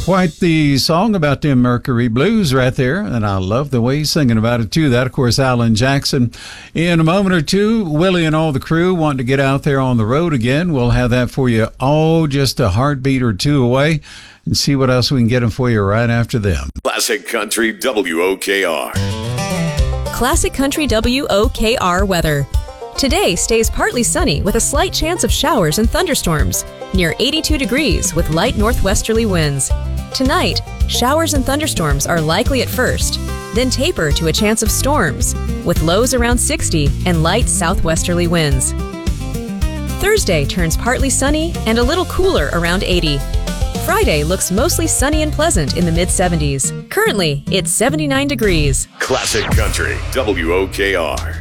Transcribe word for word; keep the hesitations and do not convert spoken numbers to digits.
Quite the song about them Mercury Blues right there, and I love the way he's singing about it too. That, of course, Alan Jackson. In a moment or two, Willie and all the crew want to get out there on the road again. We'll have that for you all just a heartbeat or two away, and see what else we can get them for you right after them. Classic Country W O K R. Classic Country W O K R weather. Today stays partly sunny with a slight chance of showers and thunderstorms, near eighty-two degrees with light northwesterly winds. Tonight, showers and thunderstorms are likely at first, then taper to a chance of storms, with lows around sixty and light southwesterly winds. Thursday turns partly sunny and a little cooler around eighty. Friday looks mostly sunny and pleasant in the mid seventies. Currently, it's seventy-nine degrees. Classic Country W O K R.